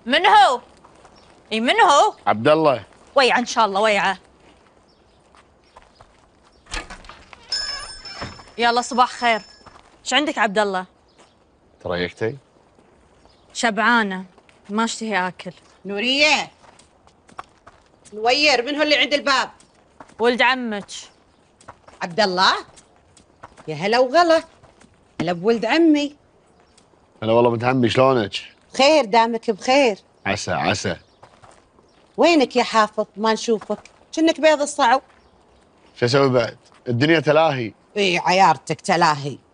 من هو؟ اي من هو؟ عبد الله. ويعه ان شاء الله ويعه. يلا صباح خير. ايش عندك عبد الله؟ تريكتي؟ شبعانه ما اشتهي اكل. نوريه، نوير، من هو اللي عند الباب؟ ولد عمك. عبد الله؟ يا هلا وغلا. هلا بولد عمي. هلا والله بنت عمي، شلونك؟ بخير، دامك بخير. عسى عسى. وينك يا حافظ؟ ما نشوفك، كأنك بيض الصعو. شو اسوي بعد؟ الدنيا تلاهي. اي عيارتك تلاهي.